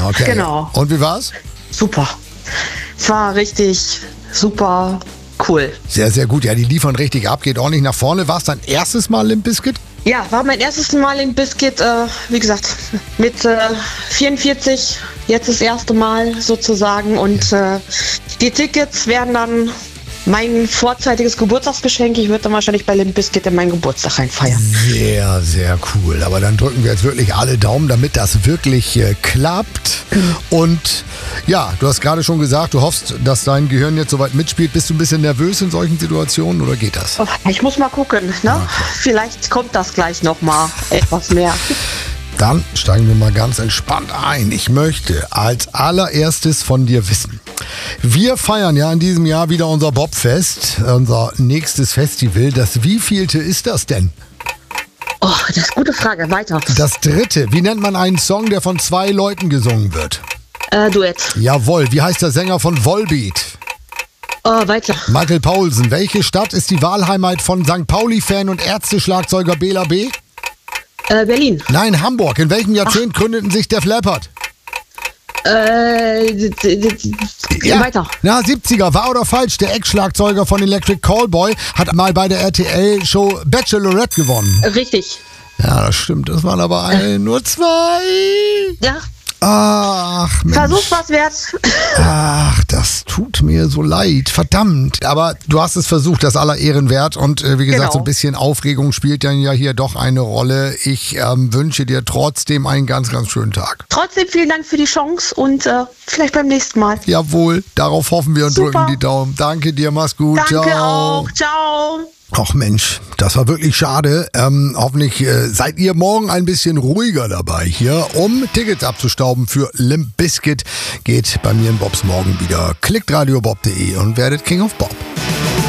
Okay. Genau. Und wie war's? Super. Es war richtig super cool. Sehr, sehr gut. Ja, die liefern richtig ab, geht ordentlich nach vorne. War es dein erstes Mal Limp Bizkit? Ja, war mein erstes Mal in Bizkit, wie gesagt, mit 44, jetzt das erste Mal sozusagen. Und die Tickets werden dann mein vorzeitiges Geburtstagsgeschenk. Ich würde dann wahrscheinlich bei Limp Bizkit in meinen Geburtstag reinfeiern. Sehr, sehr cool. Aber dann drücken wir jetzt wirklich alle Daumen, damit das wirklich klappt. Und ja, du hast gerade schon gesagt, du hoffst, dass dein Gehirn jetzt soweit mitspielt. Bist du ein bisschen nervös in solchen Situationen oder geht das? Ich muss mal gucken, ne? Okay. Vielleicht kommt das gleich nochmal etwas mehr. Dann steigen wir mal ganz entspannt ein. Ich möchte als allererstes von dir wissen. Wir feiern ja in diesem Jahr wieder unser Bobfest, unser nächstes Festival. Das wievielte ist das denn? Oh, das ist eine gute Frage. Weiter. Das 3. Wie nennt man einen Song, der von 2 Leuten gesungen wird? Duett. Jawohl. Wie heißt der Sänger von Volbeat? Weiter. Michael Paulsen. Welche Stadt ist die Wahlheimat von St. Pauli-Fan und Ärzte-Schlagzeuger Bela B.? Berlin. Nein, Hamburg. In welchem Jahrzehnt gründeten sich Def Leppard? Weiter. Na, 70er. Wahr oder falsch? Der Ex-Schlagzeuger von Electric Callboy hat mal bei der RTL-Show Bachelorette gewonnen. Richtig. Ja, das stimmt. Das waren aber nur 2. Ja. Ach, Mensch. Versuch was wert. Ach, das tut mir so leid. Verdammt. Aber du hast es versucht, das aller Ehren wert. Und wie gesagt, Genau. so ein bisschen Aufregung spielt dann ja hier doch eine Rolle. Ich wünsche dir trotzdem einen ganz, ganz schönen Tag. Trotzdem vielen Dank für die Chance und vielleicht beim nächsten Mal. Jawohl, darauf hoffen wir und Super. drücken die Daumen. Danke dir, mach's gut. Danke Ciao. auch. Ciao. Ach Mensch, das war wirklich schade. Hoffentlich seid ihr morgen ein bisschen ruhiger dabei hier. Um Tickets abzustauben für Limp Bizkit geht bei mir in Bobs morgen wieder. Klickt radiobob.de und werdet King of Bob.